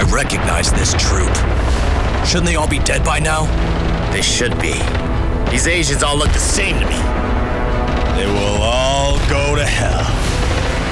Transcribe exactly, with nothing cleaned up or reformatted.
I recognize this troop. Shouldn't they all be dead by now? They should be. These Asians all look the same to me. They will all go to hell.